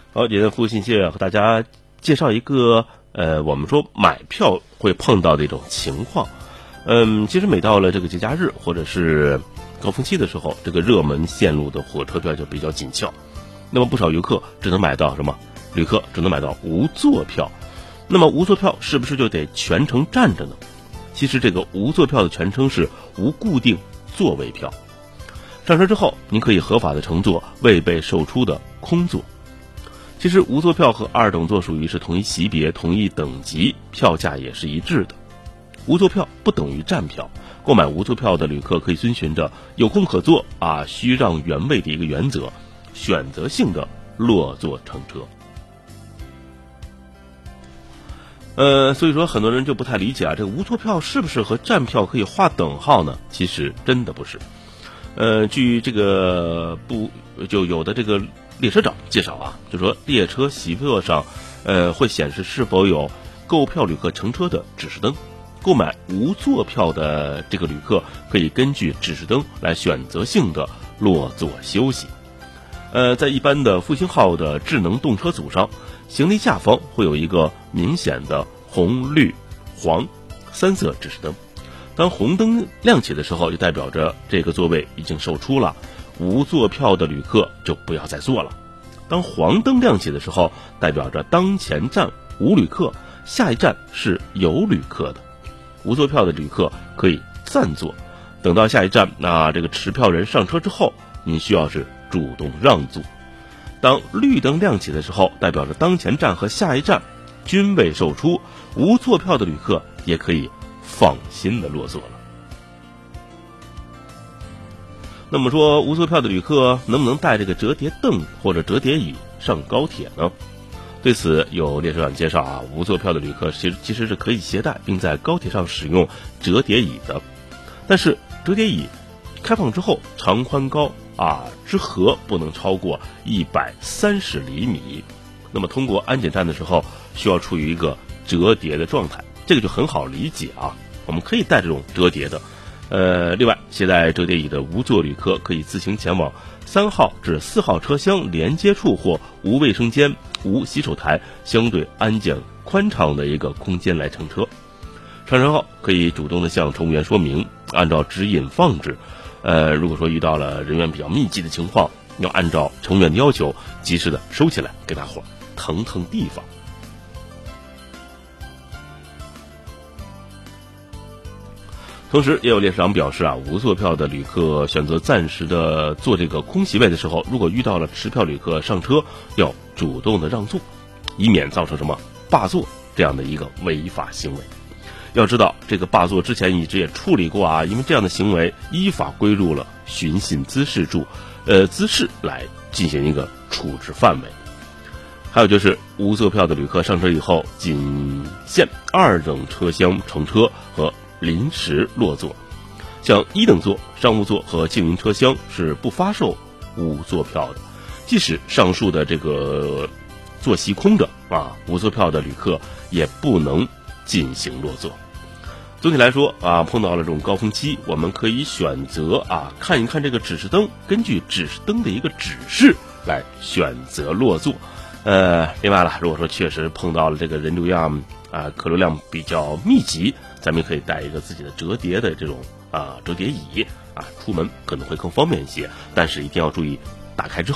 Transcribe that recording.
好，今天服务信息和大家介绍一个我们说买票会碰到的一种情况。其实每到了这个节假日或者是高峰期的时候，这个热门线路的火车票就比较紧俏，那么不少游客只能买到什么？旅客只能买到无座票。那么无座票是不是就得全程站着呢？其实这个无座票的全称是无固定座位票。上车之后，您可以合法的乘坐未被售出的空座。其实无座票和二等座属于是同一级别、同一等级，票价也是一致的。无座票不等于站票，购买无座票的旅客可以遵循着有空可坐需让原位的一个原则，选择性的落座乘车。所以说很多人就不太理解这个无座票是不是和站票可以划等号呢？其实真的不是。据这个就有的这个列车长介绍就说列车席座上会显示是否有购票旅客乘车的指示灯。购买无座票的这个旅客可以根据指示灯来选择性的落座休息。在一般的复兴号的智能动车组上，行李下方会有一个明显的红、绿、黄三色指示灯。当红灯亮起的时候，就代表着这个座位已经售出了，无座票的旅客就不要再坐了。当黄灯亮起的时候，代表着当前站无旅客，下一站是有旅客的。无座票的旅客可以暂坐，等到下一站，这个持票人上车之后，您需要是主动让座。当绿灯亮起的时候，代表着当前站和下一站均未售出，无座票的旅客也可以放心的落座了。那么说无座票的旅客能不能带这个折叠凳或者折叠椅上高铁呢？对此有列车长介绍无座票的旅客其实是可以携带并在高铁上使用折叠椅的。但是折叠椅开放之后，长宽高之和不能超过130厘米。那么通过安检站的时候需要处于一个折叠的状态，这个就很好理解我们可以带这种折叠的。另外携带折叠椅的无座旅客可以自行前往3号至4号车厢连接处或无卫生间、无洗手台相对安检宽敞的一个空间来乘车。上车后可以主动的向乘务员说明，按照指引放置。如果说遇到了人员比较密集的情况，要按照乘务员的要求及时的收起来，给大伙腾地方。同时也有列车长表示无座票的旅客选择暂时的坐这个空席位的时候，如果遇到了持票旅客上车，要主动的让座，以免造成什么霸座这样的一个违法行为。要知道这个霸座之前一直也处理过因为这样的行为依法归入了寻衅滋事来进行一个处置范围。还有就是无座票的旅客上车以后，仅限2等车厢乘车和临时落座，像1等座、商务座和静营车厢是不发售无座票的。即使上述的这个座席空着无座票的旅客也不能进行落座。总体来说碰到了这种高峰期，我们可以选择看一看这个指示灯，根据指示灯的一个指示来选择落座。另外如果说确实碰到了这个人流量客流量比较密集，咱们可以带一个自己的折叠的这种折叠椅出门可能会更方便一些，但是一定要注意打开之后